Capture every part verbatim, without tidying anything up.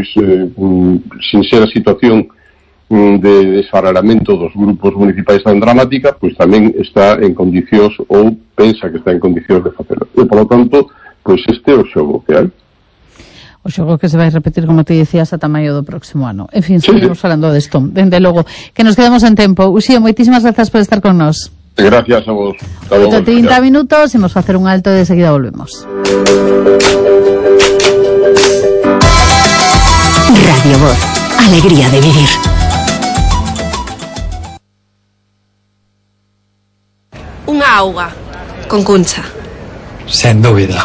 pois eh, sin ser a situación de desfararamento dos grupos municipais tan dramática, pois tamén está en condicións ou pensa que está en condicións de facelo. E, polo tanto, pois este é o xogo que hai. O xogo que se vai repetir, como te dicías, ata maio do próximo ano. En fin, seguimos sí. falando desto. Dende logo, que nos quedamos en tempo. Uxío, moitísimas grazas por estar con nós. Gracias a vos. oito e trinta minutos, imos facer un alto e de seguida volvemos. Radio Voz. Alegría de vivir. Unha auga, con Cuncha. Sen dúbida.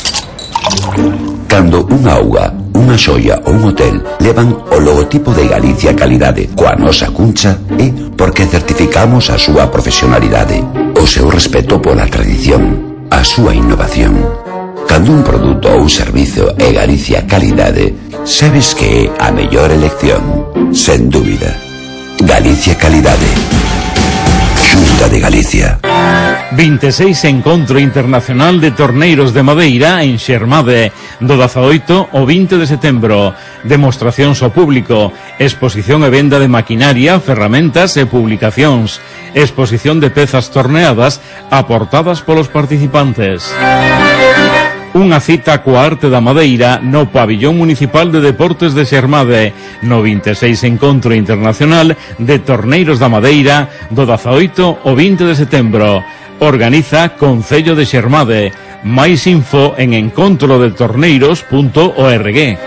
Cando unha auga, unha xoia ou un hotel levan o logotipo de Galicia Calidade coa nosa Cuncha, é porque certificamos a súa profesionalidade, o seu respeto pola tradición, a súa innovación. Cando un produto ou un servizo é Galicia Calidade, sabes que é a mellor elección, sen dúbida. Galicia Calidade. Xunta de Galicia. vinte e seis Encontro Internacional de Torneiros de Madeira en Xermade, do dezaoito ao vinte de setembro. Demostracións ao público, exposición e venda de maquinaria, ferramentas e publicacións, exposición de pezas torneadas aportadas polos participantes. Unha cita coa arte da madeira no Pabillón Municipal de Deportes de Xermade, no vinte e seis Encontro Internacional de Torneiros da Madeira, do dezaoito ao vinte de setembro. Organiza Concello de Xermade. Máis info en encontro de torneiros punto org.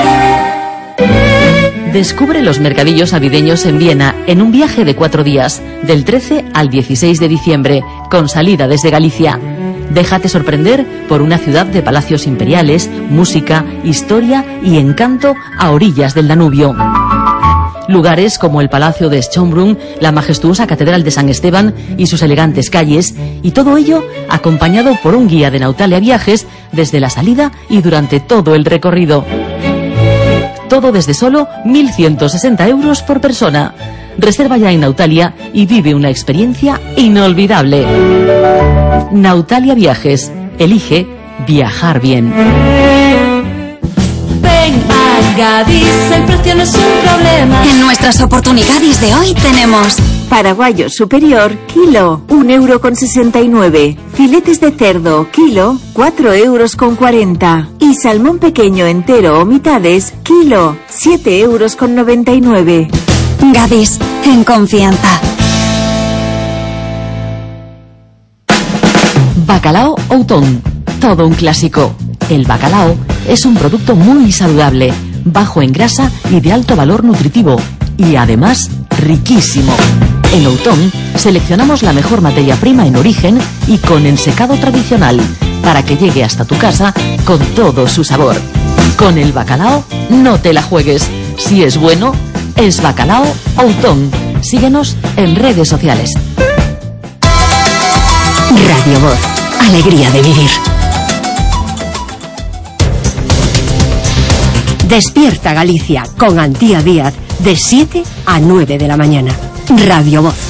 Descubre los mercadillos navideños en Viena en un viaje de cuatro días, del trece al dieciséis de diciembre, con salida desde Galicia. Déjate sorprender por una ciudad de palacios imperiales, música, historia y encanto a orillas del Danubio. Lugares como el Palacio de Schönbrunn, la majestuosa Catedral de San Esteban y sus elegantes calles, y todo ello acompañado por un guía de Nautalia Viajes desde la salida y durante todo el recorrido. Todo desde solo mil ciento sesenta euros por persona. Reserva ya en Nautalia y vive una experiencia inolvidable. Nautalia Viajes. Elige viajar bien. Ven a Gadis, el precio no es un problema. En nuestras oportunidades de hoy tenemos paraguayo superior, kilo, un euro con sesenta y nueve. Filetes de cerdo, kilo, cuatro euros con cuarenta. Y salmón pequeño entero o mitades, kilo, siete euros con noventa y nueve. Gadis, en confianza. Bacalao Outón, todo un clásico. El bacalao es un producto muy saludable, bajo en grasa y de alto valor nutritivo, y además riquísimo. En Outón seleccionamos la mejor materia prima en origen y con ensecado tradicional, para que llegue hasta tu casa con todo su sabor. Con el bacalao no te la juegues. Si es bueno, es Bacalao Outón. Síguenos en redes sociales. Radio Voz. Alegría de vivir. Despierta Galicia con Antía Díaz de siete a nueve de la mañana. Radio Voz.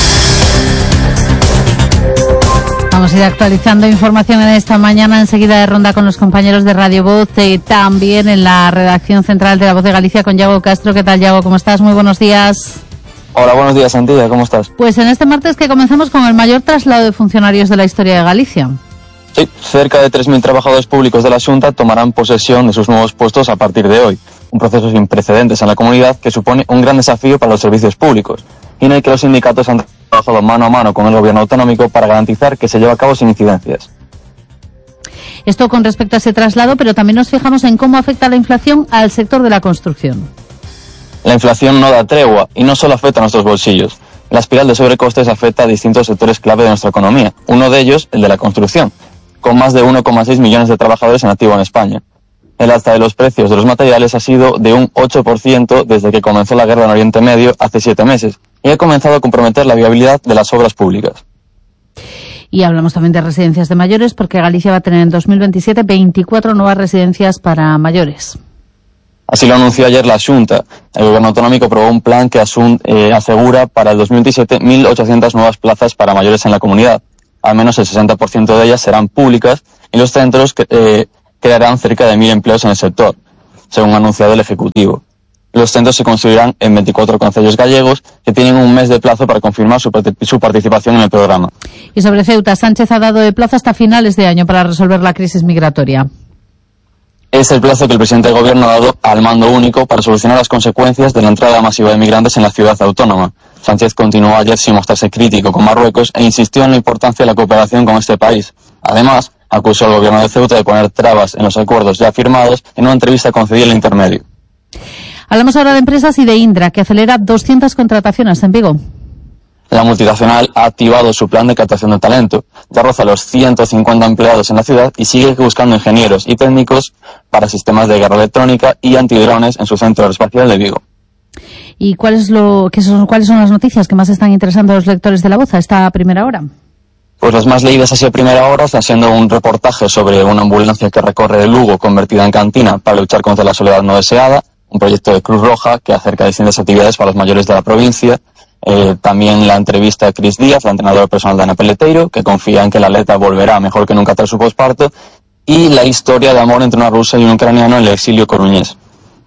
Vamos a ir actualizando información en esta mañana, enseguida de ronda con los compañeros de Radio Voz, eh, también en la redacción central de La Voz de Galicia con Yago Castro. ¿Qué tal, Yago? ¿Cómo estás? Muy buenos días. Hola, buenos días, Antía. ¿Cómo estás? Pues en este martes que comenzamos con el mayor traslado de funcionarios de la historia de Galicia. Sí, cerca de tres mil trabajadores públicos de la Xunta tomarán posesión de sus nuevos puestos a partir de hoy. Un proceso sin precedentes en la comunidad que supone un gran desafío para los servicios públicos y en el que los sindicatos han trabajado mano a mano con el gobierno autonómico para garantizar que se lleve a cabo sin incidencias. Esto con respecto a ese traslado, pero también nos fijamos en cómo afecta la inflación al sector de la construcción. La inflación no da tregua y no solo afecta a nuestros bolsillos. La espiral de sobrecostes afecta a distintos sectores clave de nuestra economía, uno de ellos el de la construcción, con más de uno coma seis millones de trabajadores en activo en España. El alza de los precios de los materiales ha sido de un ocho por ciento desde que comenzó la guerra en Oriente Medio hace siete meses y ha comenzado a comprometer la viabilidad de las obras públicas. Y hablamos también de residencias de mayores, porque Galicia va a tener en dos mil veintisiete veinticuatro nuevas residencias para mayores. Así lo anunció ayer la Xunta. El gobierno autonómico aprobó un plan que asun, eh, asegura para el dos mil veintisiete mil ochocientas nuevas plazas para mayores en la comunidad. Al menos el sesenta por ciento de ellas serán públicas y los centros que, eh, crearán cerca de mil empleos en el sector. según ha anunciado el Ejecutivo. Los centros se construirán en veinticuatro concellos gallegos que tienen un mes de plazo para confirmar su, su participación en el programa. Y sobre Ceuta, Sánchez ha dado de plazo hasta finales de año para resolver la crisis migratoria. Es el plazo que el presidente del Gobierno ha dado al mando único para solucionar las consecuencias de la entrada masiva de migrantes en la ciudad autónoma. Sánchez continuó ayer sin mostrarse crítico con Marruecos e insistió en la importancia de la cooperación con este país. Además, acusó al Gobierno de Ceuta de poner trabas en los acuerdos ya firmados en una entrevista concedida al intermedio. Hablamos ahora de empresas y de Indra, que acelera doscientas contrataciones en Vigo. La multinacional ha activado su plan de captación de talento. Ya roza los ciento cincuenta empleados en la ciudad y sigue buscando ingenieros y técnicos para sistemas de guerra electrónica y antidrones en su centro aeroespacial de Vigo. ¿Y cuál es lo, qué son, cuáles son las noticias que más están interesando a los lectores de La Voz a esta primera hora? Pues las más leídas así a primera hora están siendo un reportaje sobre una ambulancia que recorre Lugo convertida en cantina para luchar contra la soledad no deseada, un proyecto de Cruz Roja que acerca distintas actividades para los mayores de la provincia. Eh, también la entrevista a Cris Díaz, la entrenadora personal de Ana Peleteiro, que confía en que la atleta volverá mejor que nunca tras su posparto, y la historia de amor entre una rusa y un ucraniano en el exilio coruñés.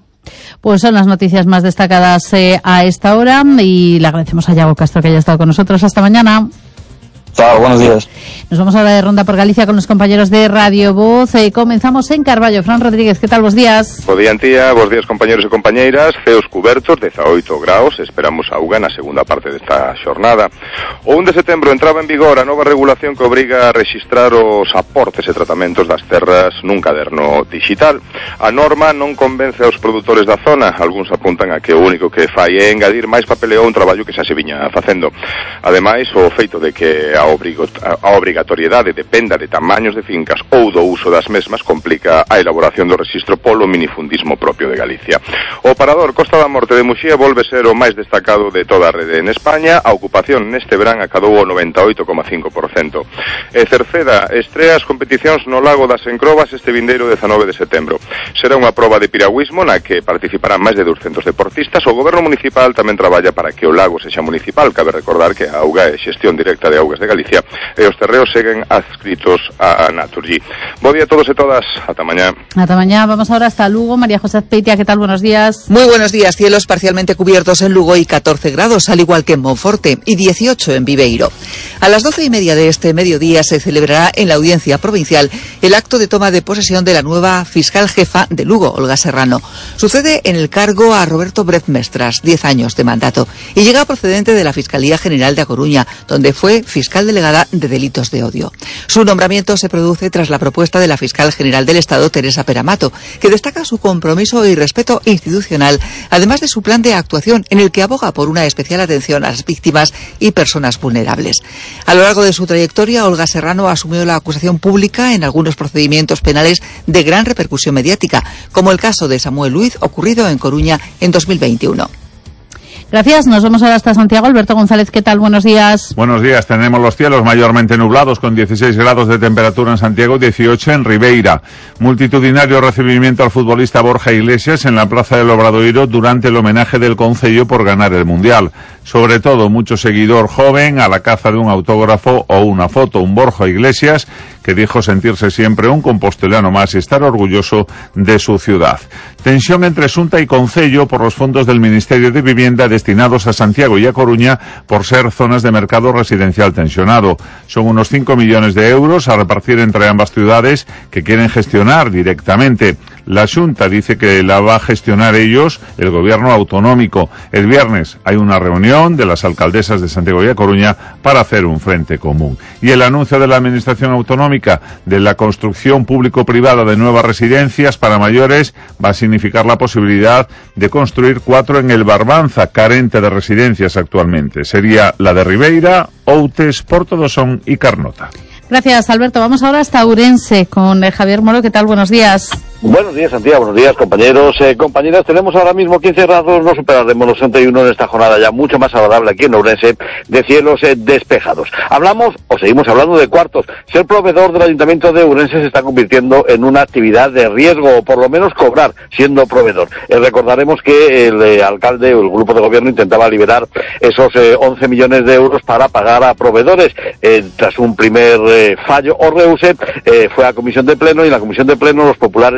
Pues son las noticias más destacadas eh, a esta hora y le agradecemos a Yago Castro que haya estado con nosotros. Hasta mañana. Chao, buenos días. Nos vamos ahora de ronda por Galicia con los compañeros de Radio Voz. Eh, comenzamos en Carballo. Fran Rodríguez, que tal? Bos días. Bo día, Antía. Bos días, compañeros e compañeiras. Ceos cubertos, dezaoito graus. Esperamos auga na segunda parte desta xornada. O un de setembro entraba en vigor a nova regulación que obriga a registrar os aportes e tratamentos das terras nun caderno digital. A norma non convence aos produtores da zona. Algúns apuntan a que o único que fai é engadir máis papeleo a un traballo que xa se viña facendo. Ademais, o feito de que a a obrigatoriedade dependa de tamaños de fincas ou do uso das mesmas complica a elaboración do rexistro polo minifundismo propio de Galicia. O parador Costa da Morte de Muxía volve ser o máis destacado de toda a rede en España. A ocupación neste verán acadou o noventa e oito coma cinco por cento. E Cerceda estrea as competicións no Lago das Encrobas este vindeiro dezanove de setembro. Será unha proba de piragüismo na que participarán máis de douscentos deportistas. O goberno municipal tamén traballa para que o lago sexa municipal. Cabe recordar que a auga é xestión directa de augas de Galicia e os terreos seguen adscritos a Naturgy. Bo día a todos e todas, ata mañá. Ata mañá, vamos ahora hasta Lugo. María José Azpeitia, ¿qué tal? Buenos días. Muy buenos días, cielos parcialmente cubiertos en Lugo y catorce grados, al igual que en Monforte, y dieciocho en Viveiro. A las doce y media de este mediodía se celebrará en la Audiencia Provincial el acto de toma de posesión de la nueva fiscal jefa de Lugo, Olga Serrano. Sucede en el cargo a Roberto Brezmestras, diez años de mandato, y llega procedente de la Fiscalía General de A Coruña, donde fue fiscal delegada de delitos de odio. Su nombramiento se produce tras la propuesta de la fiscal general del Estado, Teresa Peramato, que destaca su compromiso y respeto institucional, además de su plan de actuación en el que aboga por una especial atención a las víctimas y personas vulnerables. A lo largo de su trayectoria, Olga Serrano asumió la acusación pública en algunos procedimientos penales de gran repercusión mediática, como el caso de Samuel Luiz, ocurrido en Coruña en dos mil veintiuno. Gracias, nos vamos ahora hasta Santiago. Alberto González, ¿qué tal? Buenos días. Buenos días, tenemos los cielos mayormente nublados con dieciséis grados de temperatura en Santiago, dieciocho en Ribeira. Multitudinario recibimiento al futbolista Borja Iglesias en la Plaza del Obradoiro durante el homenaje del Concello por ganar el Mundial. Sobre todo, mucho seguidor joven a la caza de un autógrafo o una foto. Un Borja Iglesias que dijo sentirse siempre un compostelano más y estar orgulloso de su ciudad. Tensión entre Xunta y Concello por los fondos del Ministerio de Vivienda destinados a Santiago y a Coruña por ser zonas de mercado residencial tensionado. Son unos cinco millones de euros a repartir entre ambas ciudades que quieren gestionar directamente. La Xunta dice que la va a gestionar ellos, el gobierno autonómico. El viernes hay una reunión de las alcaldesas de Santiago y A Coruña para hacer un frente común. Y el anuncio de la Administración Autonómica de la construcción público-privada de nuevas residencias para mayores va a significar la posibilidad de construir cuatro en el Barbanza, carente de residencias actualmente. Sería la de Ribeira, Outes, Portodosón y Carnota. Gracias, Alberto. Vamos ahora hasta Ourense con eh, Javier Moro. ¿Qué tal? Buenos días. Buenos días, Santiago. Buenos días, compañeros, eh, compañeras. Tenemos ahora mismo quince grados, no superaremos los treinta y uno en esta jornada ya mucho más agradable aquí en Ourense, de cielos eh, despejados. Hablamos, o seguimos hablando de cuartos. Ser proveedor del Ayuntamiento de Ourense se está convirtiendo en una actividad de riesgo, o por lo menos cobrar siendo proveedor. Eh, recordaremos que el eh, alcalde o el grupo de gobierno intentaba liberar esos eh, once millones de euros para pagar a proveedores. Eh, tras un primer eh, fallo o reuse, eh, fue a comisión de pleno y en la comisión de pleno los populares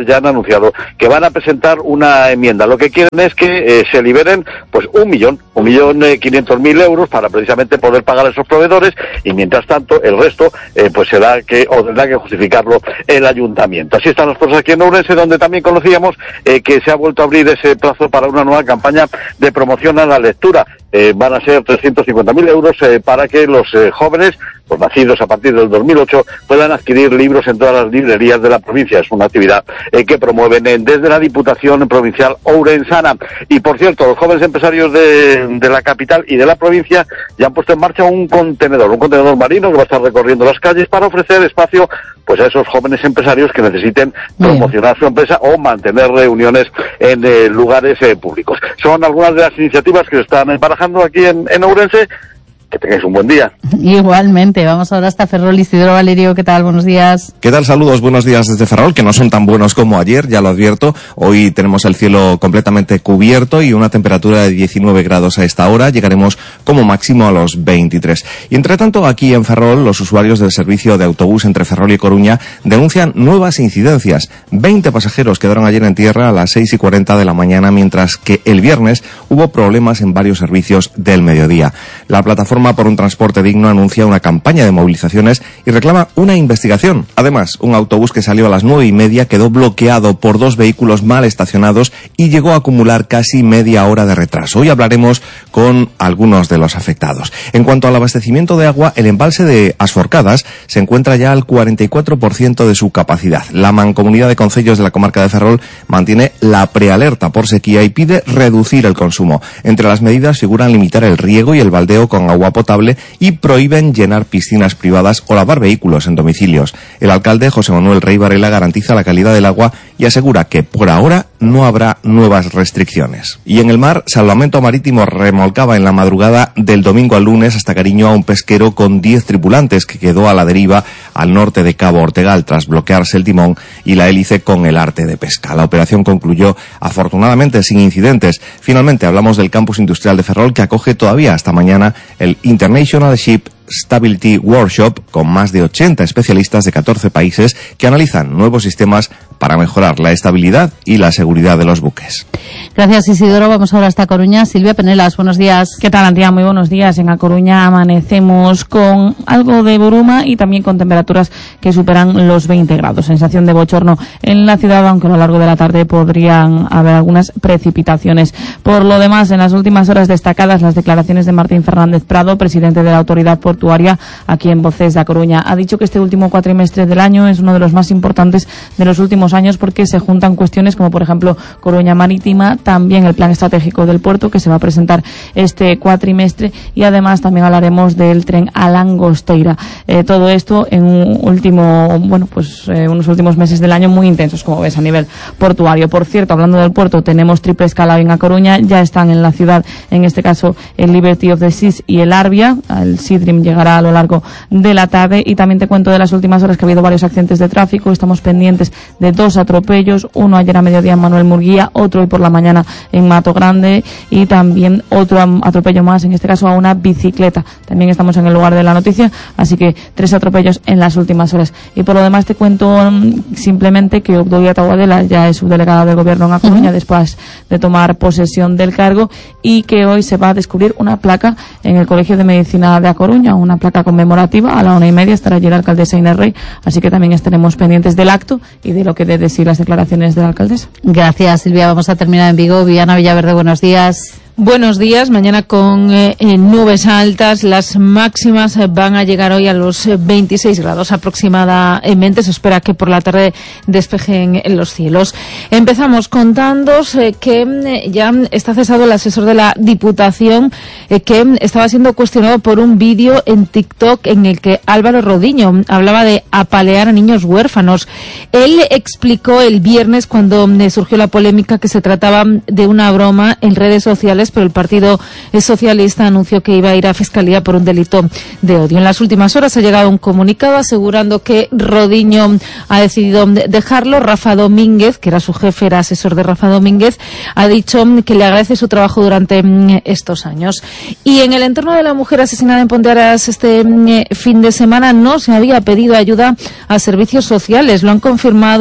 ya han anunciado que van a presentar una enmienda. Lo que quieren es que eh, se liberen pues un millón, un millón eh, quinientos mil euros para precisamente poder pagar a esos proveedores, y mientras tanto el resto eh, pues será que, o tendrá que justificarlo el ayuntamiento. Así están las cosas aquí en Ourense, donde también conocíamos eh, que se ha vuelto a abrir ese plazo para una nueva campaña de promoción a la lectura. Eh, van a ser trescientos cincuenta mil euros eh, para que los eh, jóvenes, los nacidos a partir del dos mil ocho, puedan adquirir libros en todas las librerías de la provincia. Es una actividad eh, que promueven eh, desde la Diputación Provincial Ourensana. Y por cierto, los jóvenes empresarios de, de la capital y de la provincia ya han puesto en marcha un contenedor, un contenedor marino que va a estar recorriendo las calles para ofrecer espacio pues a esos jóvenes empresarios que necesiten promocionar su empresa o mantener reuniones en eh, lugares eh, públicos. Son algunas de las iniciativas que se están barajando aquí en, en Ourense. Que tengáis un buen día. Igualmente. Vamos ahora hasta Ferrol. Isidoro Valerio, ¿qué tal? Buenos días. ¿Qué tal? Saludos, buenos días desde Ferrol, que no son tan buenos como ayer, ya lo advierto. Hoy tenemos el cielo completamente cubierto y una temperatura de diecinueve grados a esta hora. Llegaremos como máximo a los veintitrés. Y entre tanto, aquí en Ferrol, los usuarios del servicio de autobús entre Ferrol y Coruña denuncian nuevas incidencias. veinte pasajeros quedaron ayer en tierra a las seis y cuarenta de la mañana, mientras que el viernes hubo problemas en varios servicios del mediodía. La plataforma por un transporte digno anuncia una campaña de movilizaciones y reclama una investigación. Además, un autobús que salió a las nueve y media quedó bloqueado por dos vehículos mal estacionados y llegó a acumular casi media hora de retraso. Hoy hablaremos con algunos de los afectados. En cuanto al abastecimiento de agua, el embalse de Asforcadas se encuentra ya al cuarenta y cuatro por ciento de su capacidad. La Mancomunidad de Concellos de la comarca de Ferrol mantiene la prealerta por sequía y pide reducir el consumo. Entre las medidas figuran limitar el riego y el baldeo con agua potable y prohíben llenar piscinas privadas o lavar vehículos en domicilios. El alcalde José Manuel Rey Varela garantiza la calidad del agua y asegura que por ahora no habrá nuevas restricciones. Y en el mar, Salvamento Marítimo remolcaba en la madrugada del domingo al lunes hasta Cariño a un pesquero con diez tripulantes que quedó a la deriva al norte de Cabo Ortegal tras bloquearse el timón y la hélice con el arte de pesca. La operación concluyó afortunadamente sin incidentes. Finalmente hablamos del campus industrial de Ferrol, que acoge todavía hasta mañana el International Ship Stability Workshop, con más de ochenta especialistas de catorce países que analizan nuevos sistemas para mejorar la estabilidad y la seguridad de los buques. Gracias, Isidoro. Vamos ahora hasta Coruña. Silvia Penelas, buenos días. ¿Qué tal, Antía? Muy buenos días. En A Coruña amanecemos con algo de bruma y también con temperaturas que superan los veinte grados. Sensación de bochorno en la ciudad, aunque a lo largo de la tarde podrían haber algunas precipitaciones. Por lo demás, en las últimas horas destacadas las declaraciones de Martín Fernández Prado, presidente de la Autoridad Portuaria, aquí en Voces de A Coruña. Ha dicho que este último cuatrimestre del año es uno de los más importantes de los últimos años porque se juntan cuestiones como, por ejemplo, Coruña Marítima, también el plan estratégico del puerto que se va a presentar este cuatrimestre, y además también hablaremos del tren a Langosteira. Eh, todo esto en un último, bueno, pues eh, unos últimos meses del año muy intensos, como ves, a nivel portuario. Por cierto, hablando del puerto, tenemos triple escala en A Coruña, ya están en la ciudad, en este caso el Liberty of the Seas y el Arbia. El Sea Dream llegará a lo largo de la tarde, y también te cuento de las últimas horas que ha habido varios accidentes de tráfico. Estamos pendientes de dos atropellos, uno ayer a mediodía en Manuel Murguía, otro hoy por la mañana en Mato Grande, y también otro atropello más, en este caso a una bicicleta. También estamos en el lugar de la noticia, así que tres atropellos en las últimas horas. Y por lo demás te cuento um, simplemente que Obdolia Taguadela ya es subdelegada del Gobierno en A Coruña, uh-huh. después de tomar posesión del cargo, y que hoy se va a descubrir una placa en el Colegio de Medicina de A Coruña, una placa conmemorativa. A la una y media estará allí la alcaldesa Inés Rey, así que también estaremos pendientes del acto y de lo que debe decir las declaraciones de la alcaldesa. Gracias, Silvia. Vamos a terminar en Vigo. Viana Villaverde, buenos días. Buenos días. Mañana con eh, nubes altas. Las máximas eh, van a llegar hoy a los eh, veintiséis grados aproximadamente. Se espera que por la tarde despejen los cielos. Empezamos contándoos eh, que eh, ya está cesado el asesor de la Diputación eh, que estaba siendo cuestionado por un vídeo en TikTok en el que Álvaro Rodiño hablaba de apalear a niños huérfanos. Él explicó el viernes, cuando eh, surgió la polémica, que se trataba de una broma en redes sociales, pero el Partido Socialista anunció que iba a ir a Fiscalía por un delito de odio. En las últimas horas ha llegado un comunicado asegurando que Rodiño ha decidido dejarlo. Rafa Domínguez, que era su jefe, era asesor de Rafa Domínguez, ha dicho que le agradece su trabajo durante estos años. Y en el entorno de la mujer asesinada en Pontearas este fin de semana no se había pedido ayuda a servicios sociales. Lo han confirmado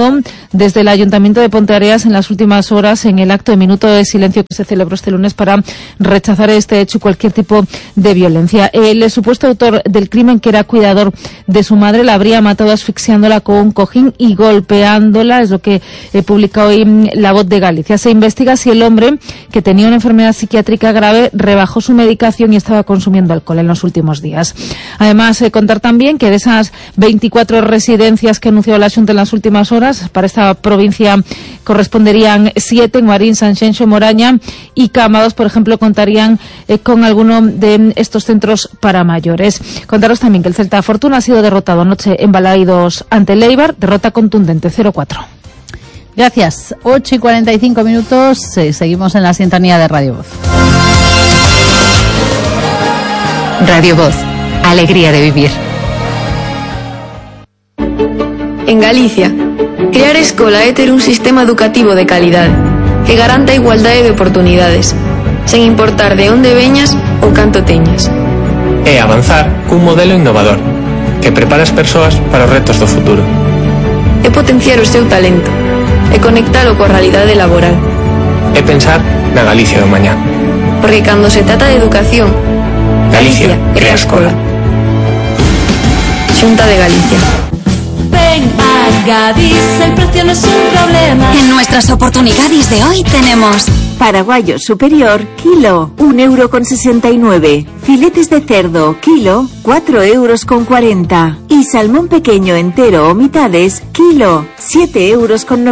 desde el Ayuntamiento de Ponteareas en las últimas horas en el acto de minuto de silencio que se celebró este lunes para rechazar este hecho y cualquier tipo de violencia. El supuesto autor del crimen, que era cuidador de su madre, la habría matado asfixiándola con un cojín y golpeándola, es lo que eh, publica hoy La Voz de Galicia. Se investiga si el hombre, que tenía una enfermedad psiquiátrica grave, rebajó su medicación y estaba consumiendo alcohol en los últimos días. Además, eh, contar también que de esas veinticuatro residencias que anunció la Xunta en las últimas horas, para esta provincia corresponderían siete en Marín, Sanxenxo, Moraña y Cambados, por ejemplo, contarían eh, con alguno de estos centros para mayores. Contaros también que el Celta Fortuna ha sido derrotado anoche en Balaídos ante el Eibar, derrota contundente cero cuatro. Gracias. ocho y cuarenta y cinco minutos. Eh, seguimos en la sintonía de Radio Voz. Radio Voz. Alegría de vivir. En Galicia, crear escola é ter un sistema educativo de calidade que garanta a igualdade de oportunidades, sen importar de onde veñas ou canto teñas. É avanzar cun modelo innovador que prepara as persoas para os retos do futuro. É potenciar o seu talento e conectalo coa realidade laboral. É pensar na Galicia do mañá. Porque cando se trata de educación, Galicia crea escola. Xunta de Galicia. Ven a Gadis, el precio no es un problema. En nuestras oportunidades de hoy tenemos paraguayo superior, kilo, un euro con sesenta y nueve. Filetes de cerdo, kilo, cuatro euros con cuarenta. Y salmón pequeño entero o mitades, kilo, siete euros con noventa.